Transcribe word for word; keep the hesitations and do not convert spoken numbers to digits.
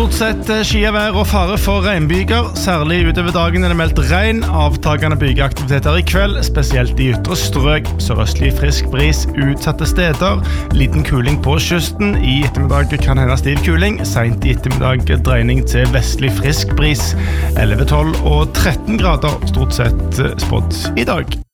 Stort sett skyvær og fare for regnbyger. Særlig utover dagen er det meldt regn. Avtagende bygeaktiviteter i kveld, spesielt i ytre strøk. Sørøstlig frisk bris utsatte steder. Liten kuling på kysten. I ettermiddag kan hende stiv kuling. Sent i ettermiddag dreining til vestlig frisk bris. elleve, tolv og tretten grader stort sett spådd i dag.